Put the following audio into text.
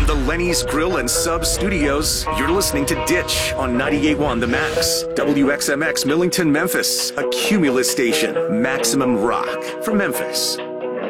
From the Lenny's Grill and Sub Studios, you're listening to Ditch on 98.1 The Max. WXMX Millington, Memphis, a Cumulus station. Maximum rock from Memphis.